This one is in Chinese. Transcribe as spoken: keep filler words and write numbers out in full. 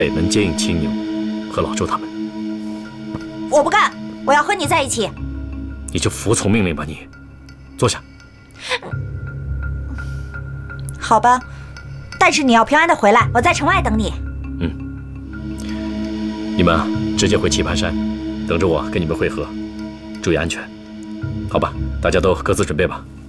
北门接应青牛和老周他们。 我不干，我要和你在一起。 你就服从命令吧，你坐下。 好吧，但是你要平安的回来，我在城外等你。 嗯，你们啊，直接回棋盘山，等着我跟你们会合，注意安全，好吧？大家都各自准备吧。